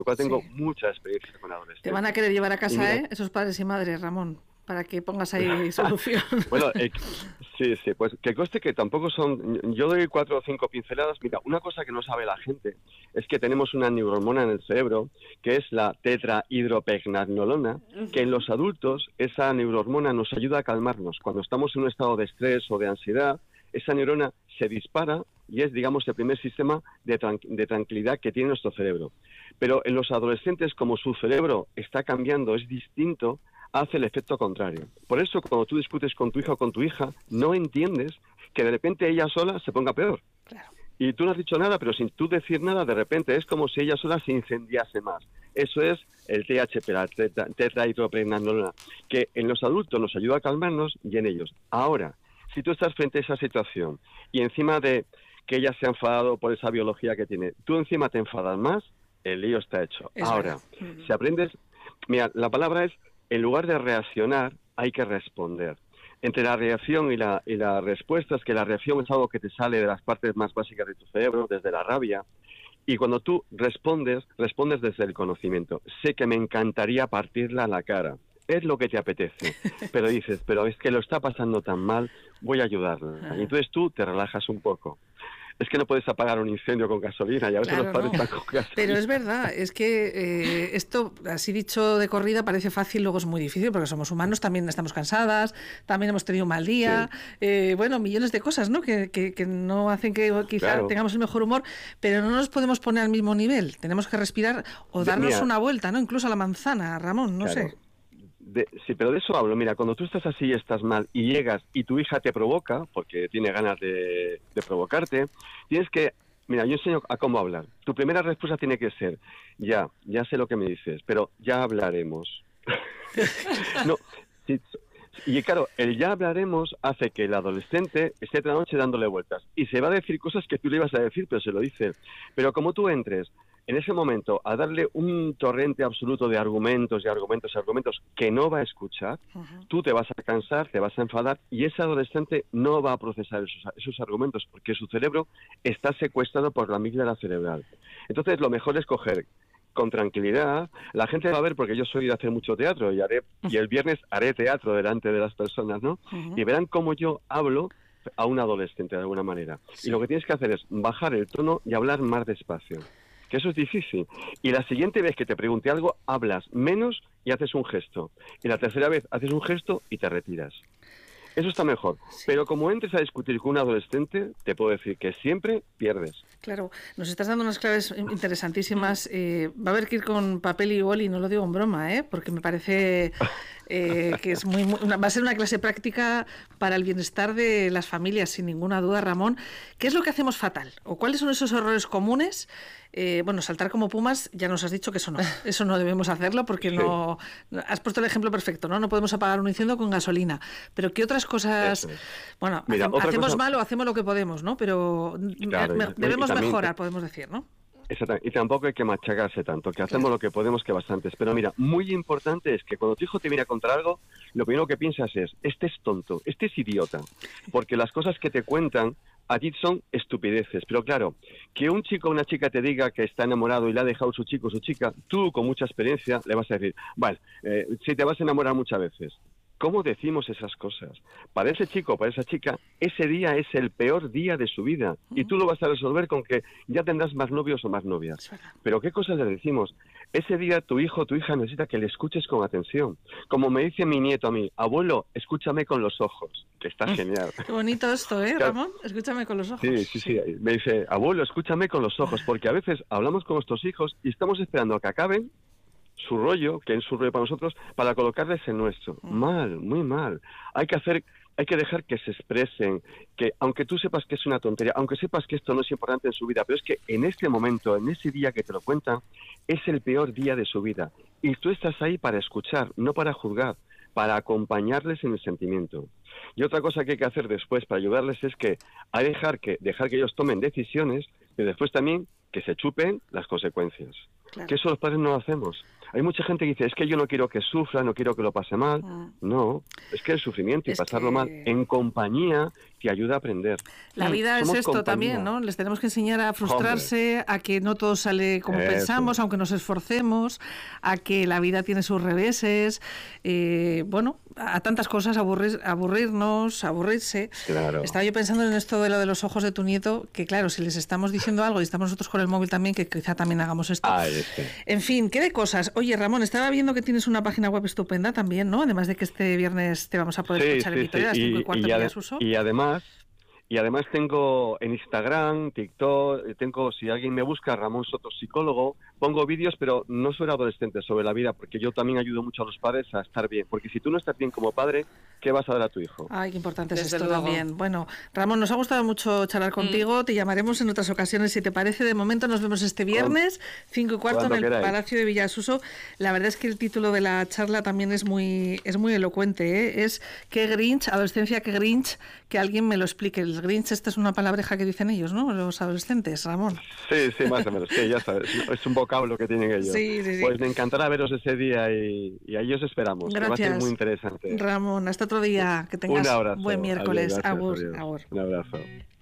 lo cual tengo Sí. mucha experiencia con Te van a adolescentes. querer llevar a Y casa, mira, ¿eh? Esos padres y madres, Ramón, para que pongas ahí solución. bueno, sí, sí, pues que conste que tampoco son, yo doy 4 o 5 pinceladas. Mira, una cosa que no sabe la gente es que tenemos una neurohormona en el cerebro, que es la tetrahidropregnanolona, que en los adultos esa neurohormona nos ayuda a calmarnos. Cuando estamos en un estado de estrés o de ansiedad, esa neurona se dispara y es, digamos, el primer sistema de tranquilidad que tiene nuestro cerebro. Pero en los adolescentes, como su cerebro está cambiando, es distinto, hace el efecto contrario. Por eso, cuando tú discutes con tu hijo o con tu hija, no entiendes que de repente ella sola se ponga peor. Claro. Y tú no has dicho nada, pero sin tú decir nada, de repente es como si ella sola se incendiase más. Eso es el THC, la tetrahidropregnanolona, que en los adultos nos ayuda a calmarnos y en ellos. Ahora, si tú estás frente a esa situación y encima de que ella se ha enfadado por esa biología que tiene, tú encima te enfadas más, el lío está hecho. Es Ahora, verdad. si aprendes, mira, la palabra es, en lugar de reaccionar, hay que responder. Entre la reacción y la respuesta, es que la reacción es algo que te sale de las partes más básicas de tu cerebro, desde la rabia, y cuando tú respondes, respondes desde el conocimiento. Sé que me encantaría partirla a la cara. Es lo que te apetece. Pero dices, pero es que lo está pasando tan mal, voy a ayudarla. Y entonces tú te relajas un poco. Es que no puedes apagar un incendio con gasolina y a veces los Claro, padres no. están con Pero gasolina. es verdad, es que esto, así dicho de corrida, parece fácil, luego es muy difícil, porque somos humanos, también estamos cansadas, también hemos tenido un mal día, Sí, bueno, millones de cosas, ¿no? Que no hacen que quizá claro. tengamos el mejor humor, pero no nos podemos poner al mismo nivel. Tenemos que respirar o darnos Mira, una vuelta, ¿no? Incluso a la manzana, Ramón, no claro. sé. Sí, pero de eso hablo. Mira, cuando tú estás así y estás mal y llegas y tu hija te provoca, porque tiene ganas de provocarte, tienes que... Mira, yo enseño a cómo hablar. Tu primera respuesta tiene que ser, ya sé lo que me dices, pero ya hablaremos. No, sí, y claro, el ya hablaremos hace que el adolescente esté toda la noche dándole vueltas y se va a decir cosas que tú le ibas a decir, pero se lo dice. Pero como tú entres en ese momento a darle un torrente absoluto de argumentos y argumentos y argumentos que no va a escuchar, Ujú. tú te vas a cansar, te vas a enfadar y ese adolescente no va a procesar esos argumentos porque su cerebro está secuestrado por la amígdala cerebral. Entonces lo mejor es coger con tranquilidad. La gente va a ver, porque yo soy de hacer mucho teatro y el viernes haré teatro delante de las personas, ¿no? Ujú. Y verán cómo yo hablo a un adolescente de alguna manera. Y Sí. lo que tienes que hacer es bajar el tono y hablar más despacio. Que eso es difícil. Y la siguiente vez que te pregunte algo, hablas menos y haces un gesto. Y la tercera vez haces un gesto y te retiras. Eso está mejor. Sí. Pero como entres a discutir con un adolescente, te puedo decir que siempre pierdes. Claro, nos estás dando unas claves interesantísimas. Va a haber que ir con papel y boli, no lo digo en broma, porque me parece que es va a ser una clase práctica para el bienestar de las familias, sin ninguna duda, Ramón. ¿Qué es lo que hacemos fatal? ¿O cuáles son esos errores comunes? Bueno, saltar como pumas, ya nos has dicho que eso no debemos hacerlo porque Sí, no... Has puesto el ejemplo perfecto, ¿no? No podemos apagar un incendio con gasolina. Pero ¿qué otras cosas? eso es. Bueno, Mira, otra hacemos cosa, mal o hacemos lo que podemos, ¿no? Pero claro, y debemos también mejorar, podemos decir, ¿no? exactamente. Y tampoco hay que machacarse tanto, que hacemos Claro. lo que podemos, que bastantes. Pero mira, muy importante es que cuando tu hijo te viene a contar algo, lo primero que piensas es, este es tonto, este es idiota. Porque las cosas que te cuentan a ti son estupideces. Pero claro, que un chico o una chica te diga que está enamorado y le ha dejado su chico o su chica, tú con mucha experiencia le vas a decir, vale, si te vas a enamorar muchas veces. ¿Cómo decimos esas cosas? Para ese chico o para esa chica, ese día es el peor día de su vida. Y tú lo vas a resolver con que ya tendrás más novios o más novias. Es verdad. Pero ¿qué cosas le decimos? Ese día tu hijo o tu hija necesita que le escuches con atención. Como me dice mi nieto a mí, abuelo, escúchame con los ojos. Que está genial. Qué bonito esto, Claro, Ramón? Escúchame con los ojos. sí, sí, sí. Me dice, abuelo, escúchame con los ojos. Porque a veces hablamos con nuestros hijos y estamos esperando a que acaben su rollo, que es su rollo para nosotros, para colocarles el nuestro. Mal, muy mal. Hay que dejar que se expresen, que aunque tú sepas que es una tontería, aunque sepas que esto no es importante en su vida, pero es que en este momento, en ese día que te lo cuentan, es el peor día de su vida. Y tú estás ahí para escuchar, no para juzgar, para acompañarles en el sentimiento. Y otra cosa que hay que hacer después para ayudarles es que hay dejar que ellos tomen decisiones, pero después también que se chupen las consecuencias. Claro. Que eso los padres no lo hacemos. Hay mucha gente que dice, es que yo no quiero que sufra, no quiero que lo pase mal. No, es que el sufrimiento y pasarlo mal en compañía te ayuda a aprender. La vida es esto compañía. También, ¿no? Les tenemos que enseñar a frustrarse, hombre, a que no todo sale como pensamos, aunque nos esforcemos, a que la vida tiene sus reveses, bueno, a tantas cosas, aburrirnos, aburrirse. Claro. Estaba yo pensando en esto de lo de los ojos de tu nieto, que claro, si les estamos diciendo algo y estamos nosotros con el móvil también, que quizá también hagamos esto. En fin, ¿qué de cosas? Oye, Ramón, estaba viendo que tienes una página web estupenda también, ¿no? Además de que este viernes te vamos a poder escuchar en Vitoria a las 5:15 de Villasuso. Y además tengo en Instagram, TikTok, si alguien me busca, Ramón Soto Psicólogo, pongo vídeos, pero no sobre adolescentes, sobre la vida, porque yo también ayudo mucho a los padres a estar bien. Porque si tú no estás bien como padre, ¿qué vas a dar a tu hijo? Ay, qué importante es esto también. Bueno, Ramón, nos ha gustado mucho charlar contigo, te llamaremos en otras ocasiones si te parece. De momento nos vemos este viernes, 5:15 en el Palacio de Villasuso. La verdad es que el título de la charla también es muy elocuente, ¿eh? Es ¿Qué Grinch? Adolescencia, ¿qué Grinch? Que alguien me lo explique. El Grinch, esta es una palabreja que dicen ellos, ¿no? Los adolescentes, Ramón. Sí, más o menos, sí, ya sabes, es un vocablo que tienen ellos. Sí. Pues me encantará veros ese día y ahí os esperamos. Gracias. Que va a ser muy interesante. Ramón, hasta otro día, que tengas un abrazo. buen miércoles. Adiós, gracias, Agur. Un abrazo.